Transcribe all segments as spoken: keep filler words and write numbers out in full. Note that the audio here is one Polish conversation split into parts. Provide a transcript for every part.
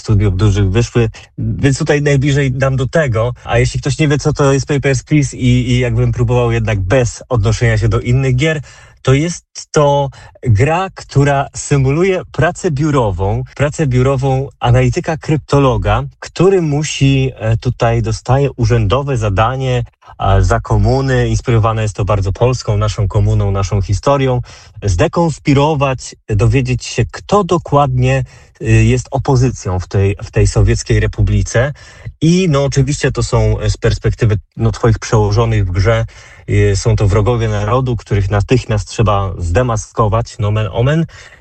studiów dużych wyszły, więc tutaj najbliżej nam do tego. A jeśli ktoś nie wie, co to jest Papers, Please i, i jakbym próbował jednak bez odnoszenia się do innych gier, to jest to gra, która symuluje pracę biurową, pracę biurową analityka kryptologa, który musi tutaj, dostaje urzędowe zadanie za komuny, inspirowane jest to bardzo polską, naszą komuną, naszą historią, zdekonspirować, dowiedzieć się, kto dokładnie jest opozycją w tej, w tej sowieckiej republice. I no oczywiście to są z perspektywy no, twoich przełożonych w grze, są to wrogowie narodu, których natychmiast trzeba zdemaskować, nomen omen,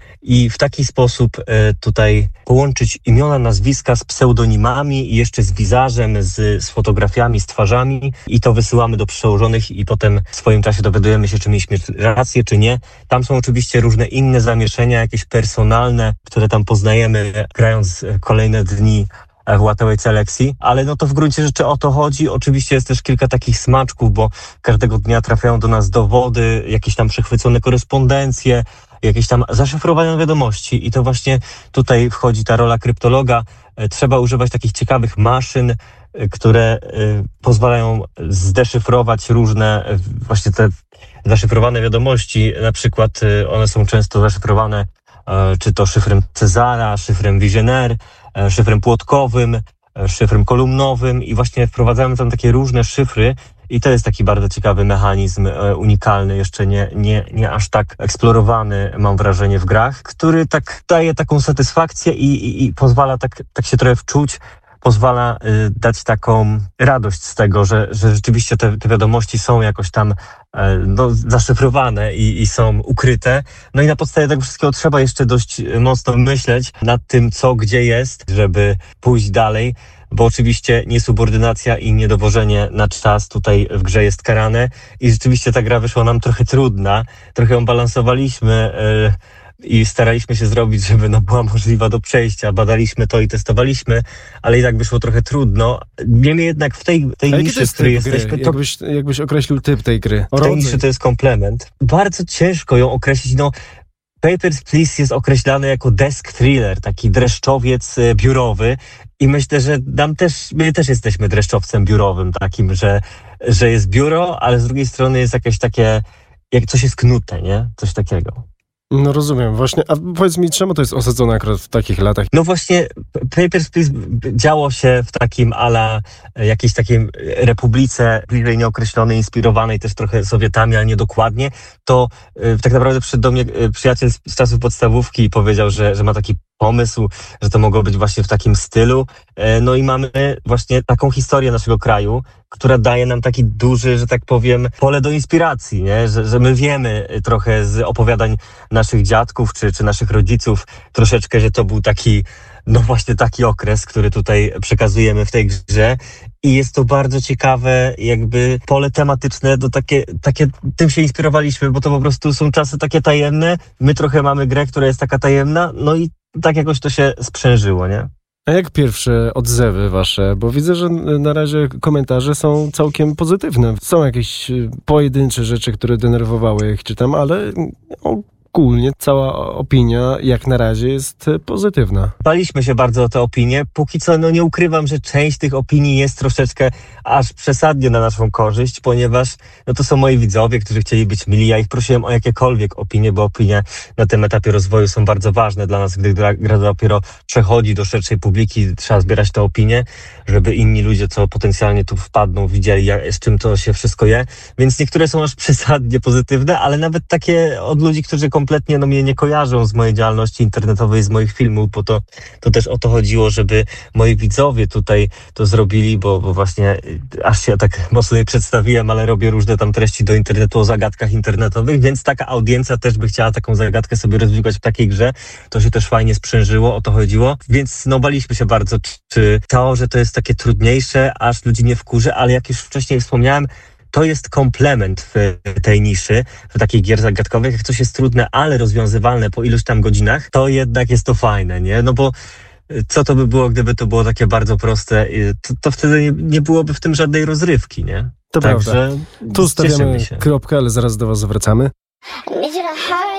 i w taki sposób tutaj połączyć imiona, nazwiska z pseudonimami i jeszcze z wizażem, z, z fotografiami, z twarzami, i to wysyłamy do przełożonych i potem w swoim czasie dowiadujemy się, czy mieliśmy rację, czy nie. Tam są oczywiście różne inne zamieszania, jakieś personalne, które tam poznajemy, grając kolejne dni w łatwej selekcji, ale no to w gruncie rzeczy o to chodzi. Oczywiście jest też kilka takich smaczków, bo każdego dnia trafiają do nas dowody, jakieś tam przechwycone korespondencje, jakieś tam zaszyfrowane wiadomości, i to właśnie tutaj wchodzi ta rola kryptologa. Trzeba używać takich ciekawych maszyn, które pozwalają zdeszyfrować różne właśnie te zaszyfrowane wiadomości. Na przykład one są często zaszyfrowane czy to szyfrem Cezara, szyfrem Visionaire, szyfrem płotkowym, szyfrem kolumnowym, i właśnie wprowadzamy tam takie różne szyfry, i to jest taki bardzo ciekawy mechanizm, unikalny, jeszcze nie, nie, nie aż tak eksplorowany, mam wrażenie, w grach, który tak daje taką satysfakcję i, i, i pozwala tak, tak się trochę wczuć, pozwala y, dać taką radość z tego, że, że rzeczywiście te, te wiadomości są jakoś tam y, no, zaszyfrowane i, i są ukryte. No i na podstawie tego wszystkiego trzeba jeszcze dość mocno myśleć nad tym, co gdzie jest, żeby pójść dalej, bo oczywiście niesubordynacja i niedowożenie na czas tutaj w grze jest karane, i rzeczywiście ta gra wyszła nam trochę trudna, trochę ją balansowaliśmy y, i staraliśmy się zrobić, żeby no była możliwa do przejścia. Badaliśmy to i testowaliśmy, ale i tak wyszło trochę trudno. Niemniej jednak w tej, tej niszy, w której jesteśmy... To, jakbyś, jakbyś określił typ tej gry? W tej niszy to jest komplement. Bardzo ciężko ją określić. No, Papers, Please jest określany jako desk thriller, taki dreszczowiec biurowy, i myślę, że nam też, my też jesteśmy dreszczowcem biurowym takim, że, że jest biuro, ale z drugiej strony jest jakieś takie, jak coś jest knute, nie? Coś takiego. No rozumiem, właśnie. A powiedz mi, czemu to jest osadzone akurat w takich latach? No właśnie, Papers, Please działo się w takim ala jakiejś takiej republice bliżej nieokreślonej, inspirowanej też trochę Sowietami, ale niedokładnie. To y, tak naprawdę przyszedł do mnie y, przyjaciel z, z czasów podstawówki i powiedział, że, że ma taki pomysł, że to mogło być właśnie w takim stylu. Y, no i mamy właśnie taką historię naszego kraju, która daje nam taki duży, że tak powiem, pole do inspiracji, nie? Że, że my wiemy trochę z opowiadań naszych dziadków czy, czy naszych rodziców troszeczkę, że to był taki, no właśnie taki okres, który tutaj przekazujemy w tej grze, i jest to bardzo ciekawe jakby pole tematyczne, do takie, takie, tym się inspirowaliśmy, bo to po prostu są czasy takie tajemne, my trochę mamy grę, która jest taka tajemna, no i tak jakoś to się sprzężyło, nie? A jak pierwsze odzewy wasze? Bo widzę, że na razie komentarze są całkiem pozytywne. Są jakieś pojedyncze rzeczy, które denerwowały, jak czytam, ale ogólnie cała opinia jak na razie jest pozytywna. Baliśmy się bardzo o te opinie. Póki co no nie ukrywam, że część tych opinii jest troszeczkę aż przesadnie na naszą korzyść, ponieważ no to są moi widzowie, którzy chcieli być mili. Ja ich prosiłem o jakiekolwiek opinie, bo opinie na tym etapie rozwoju są bardzo ważne dla nas, gdy gra, gra dopiero przechodzi do szerszej publiki. Trzeba zbierać te opinie, żeby inni ludzie, co potencjalnie tu wpadną, widzieli, jak, z czym to się wszystko je. Więc niektóre są aż przesadnie pozytywne, ale nawet takie od ludzi, którzy kompletnie no, mnie nie kojarzą z mojej działalności internetowej, z moich filmów, bo to, to też o to chodziło, żeby moi widzowie tutaj to zrobili, bo, bo właśnie aż się tak mocno nie przedstawiłem, ale robię różne tam treści do internetu o zagadkach internetowych, więc taka audiencja też by chciała taką zagadkę sobie rozwijać w takiej grze. To się też fajnie sprzężyło, o to chodziło. Więc no baliśmy się bardzo, czy, czy to, że to jest takie trudniejsze, aż ludzi nie wkurzy, ale jak już wcześniej wspomniałem, to jest komplement w tej niszy, w takich gier zagadkowych. Jak coś jest trudne, ale rozwiązywalne po iluś tam godzinach, to jednak jest to fajne, nie? No bo co to by było, gdyby to było takie bardzo proste, to, to wtedy nie, nie byłoby w tym żadnej rozrywki, nie? To Także prawda. Tu stawiamy kropkę, ale zaraz do was wracamy.